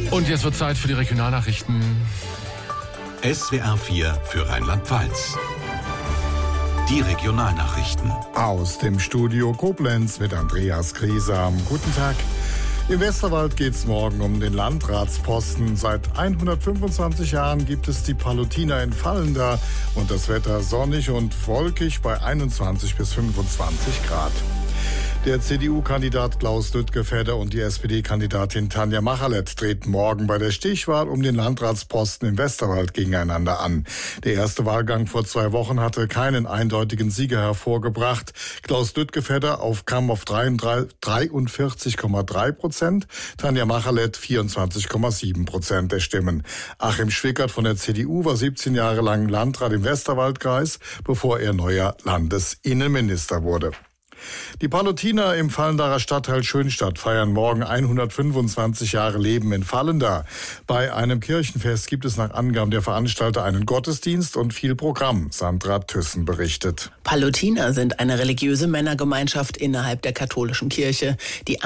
Und jetzt wird Zeit für die Regionalnachrichten. SWR 4 für Rheinland-Pfalz. Die Regionalnachrichten. Aus dem Studio Koblenz mit Andreas Griesam. Guten Tag. Im Westerwald geht es morgen um den Landratsposten. Seit 125 Jahren gibt es die Palutiner in Fallenda und das Wetter sonnig und wolkig bei 21 bis 25 Grad. Der CDU-Kandidat Klaus Lüttgefedder und die SPD-Kandidatin Tanja Machalet treten morgen bei der Stichwahl um den Landratsposten im Westerwald gegeneinander an. Der erste Wahlgang vor 2 Wochen hatte keinen eindeutigen Sieger hervorgebracht. Klaus Lüttgefedder kam auf 43,3%, Tanja Machalet 24,7% der Stimmen. Achim Schwickert von der CDU war 17 Jahre lang Landrat im Westerwaldkreis, bevor er neuer Landesinnenminister wurde. Die Palutiner im Fallendaer Stadtteil Schönstadt feiern morgen 125 Jahre Leben in Fallenda. Bei einem Kirchenfest gibt es nach Angaben der Veranstalter einen Gottesdienst und viel Programm. Sandra Thyssen berichtet. Palutiner sind eine religiöse Männergemeinschaft innerhalb der katholischen Kirche, die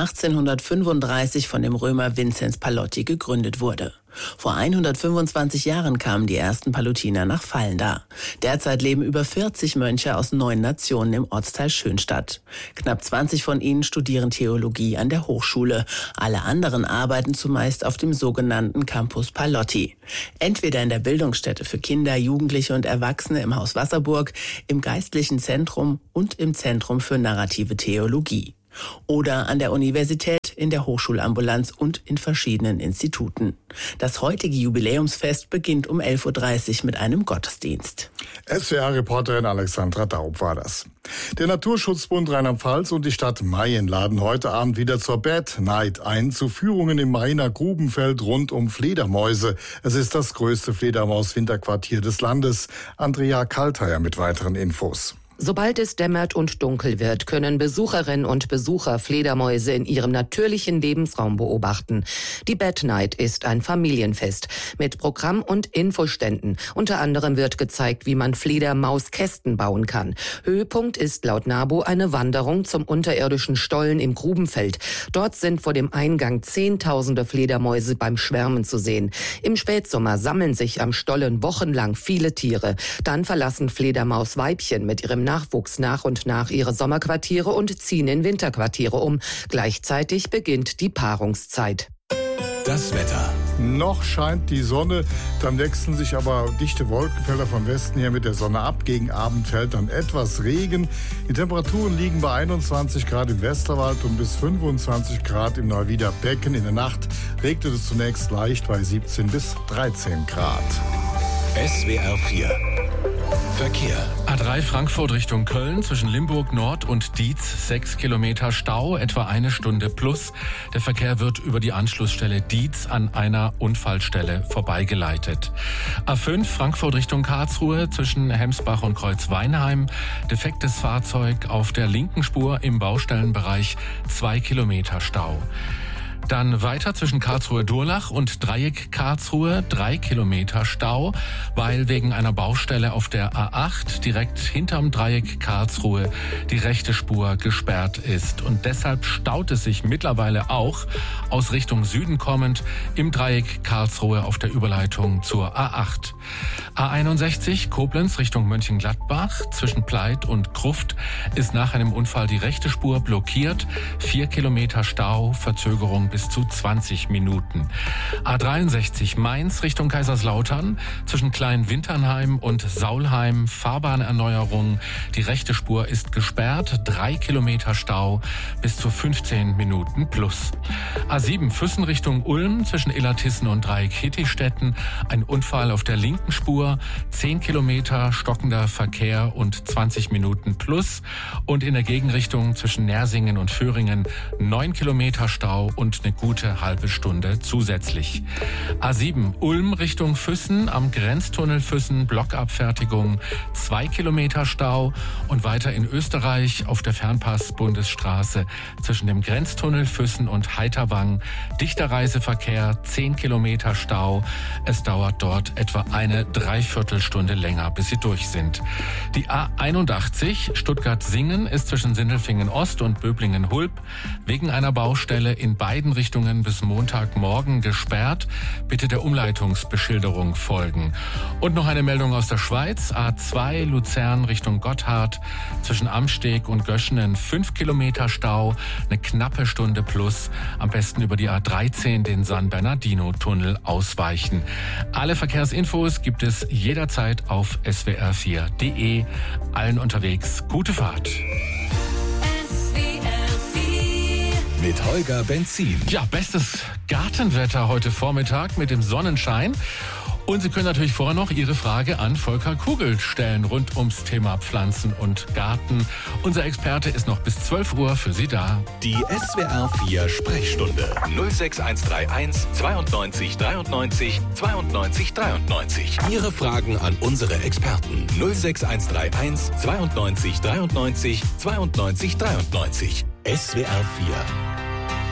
1835 von dem Römer Vinzenz Palotti gegründet wurde. Vor 125 Jahren kamen die ersten Palutiner nach Fallenda. Derzeit leben über 40 Mönche aus 9 Nationen im Ortsteil Schönstadt. Knapp 20 von ihnen studieren Theologie an der Hochschule. Alle anderen arbeiten zumeist auf dem sogenannten Campus Palotti. Entweder in der Bildungsstätte für Kinder, Jugendliche und Erwachsene im Haus Wasserburg, im Geistlichen Zentrum und im Zentrum für narrative Theologie. Oder an der Universität, in der Hochschulambulanz und in verschiedenen Instituten. Das heutige Jubiläumsfest beginnt um 11.30 Uhr mit einem Gottesdienst. SWR-Reporterin Alexandra Daub war das. Der Naturschutzbund Rheinland-Pfalz und die Stadt Mayen laden heute Abend wieder zur Bat Night ein, zu Führungen im Mayener Grubenfeld rund um Fledermäuse. Es ist das größte Fledermaus-Winterquartier des Landes. Andrea Kalteier mit weiteren Infos. Sobald es dämmert und dunkel wird, können Besucherinnen und Besucher Fledermäuse in ihrem natürlichen Lebensraum beobachten. Die Bat Night ist ein Familienfest mit Programm und Infoständen. Unter anderem wird gezeigt, wie man Fledermauskästen bauen kann. Höhepunkt ist laut NABU eine Wanderung zum unterirdischen Stollen im Grubenfeld. Dort sind vor dem Eingang Zehntausende Fledermäuse beim Schwärmen zu sehen. Im Spätsommer sammeln sich am Stollen wochenlang viele Tiere. Dann verlassen Fledermausweibchen mit ihrem Nachwuchs nach und nach ihre Sommerquartiere und ziehen in Winterquartiere um. Gleichzeitig beginnt die Paarungszeit. Das Wetter. Noch scheint die Sonne, dann wechseln sich aber dichte Wolkenfelder vom Westen her mit der Sonne ab. Gegen Abend fällt dann etwas Regen. Die Temperaturen liegen bei 21 Grad im Westerwald und bis 25 Grad im Neuwieder Becken. In der Nacht regnet es zunächst leicht bei 17 bis 13 Grad. SWR 4 Verkehr. A3 Frankfurt Richtung Köln zwischen Limburg Nord und Dietz 6 Kilometer Stau, etwa 1 Stunde plus. Der Verkehr wird über die Anschlussstelle Dietz an einer Unfallstelle vorbeigeleitet. A5 Frankfurt Richtung Karlsruhe zwischen Hemsbach und Kreuzweinheim. Defektes Fahrzeug auf der linken Spur im Baustellenbereich, 2 Kilometer Stau. Dann weiter zwischen Karlsruhe-Durlach und Dreieck Karlsruhe, 3 Kilometer Stau, weil wegen einer Baustelle auf der A8 direkt hinterm Dreieck Karlsruhe die rechte Spur gesperrt ist. Und deshalb staut es sich mittlerweile auch aus Richtung Süden kommend im Dreieck Karlsruhe auf der Überleitung zur A8. A61 Koblenz Richtung Mönchengladbach zwischen Pleit und Gruft ist nach einem Unfall die rechte Spur blockiert, 4 Kilometer Stau, Verzögerung bis zu 20 Minuten. A63 Mainz Richtung Kaiserslautern zwischen Kleinwinternheim und Saulheim Fahrbahnerneuerung. Die rechte Spur ist gesperrt, 3 Kilometer Stau bis zu 15 Minuten plus. A7 Füssen Richtung Ulm zwischen Illertissen und Dreieck Hittistetten. Ein Unfall auf der linken Spur, 10 Kilometer stockender Verkehr und 20 Minuten plus. Und in der Gegenrichtung zwischen Nersingen und Föhringen 9 Kilometer Stau und eine gute halbe Stunde zusätzlich. A7 Ulm Richtung Füssen am Grenztunnel Füssen, Blockabfertigung, 2 Kilometer Stau und weiter in Österreich auf der Fernpass-Bundesstraße zwischen dem Grenztunnel Füssen und Heiterwang. Dichter Reiseverkehr, 10 Kilometer Stau. Es dauert dort etwa eine Dreiviertelstunde länger, bis sie durch sind. Die A81 Stuttgart-Singen ist zwischen Sindelfingen Ost und Böblingen-Hulb wegen einer Baustelle in beiden Einrichtungen bis Montagmorgen gesperrt. Bitte der Umleitungsbeschilderung folgen. Und noch eine Meldung aus der Schweiz. A2 Luzern Richtung Gotthard. Zwischen Amsteg und Göschenen 5 Kilometer Stau. Eine knappe Stunde plus. Am besten über die A13 den San Bernardino-Tunnel ausweichen. Alle Verkehrsinfos gibt es jederzeit auf swr4.de. Allen unterwegs gute Fahrt. Mit Holger Benzin. Ja, bestes Gartenwetter heute Vormittag mit dem Sonnenschein. Und Sie können natürlich vorher noch Ihre Frage an Volker Kugel stellen rund ums Thema Pflanzen und Garten. Unser Experte ist noch bis 12 Uhr für Sie da. Die SWR 4 Sprechstunde 06131 92 93 92 93. Ihre Fragen an unsere Experten 06131 92 93 92 93. SWR 4